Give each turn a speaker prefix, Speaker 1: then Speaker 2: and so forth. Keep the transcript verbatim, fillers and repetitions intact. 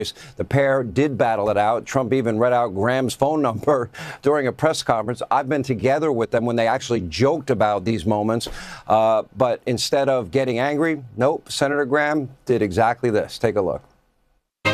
Speaker 1: The pair did battle it out. Trump even read out Graham's phone number during a press conference. I've been together with them when they actually joked about these moments. Uh, but instead of getting angry, nope, Senator Graham did exactly this. Take a look.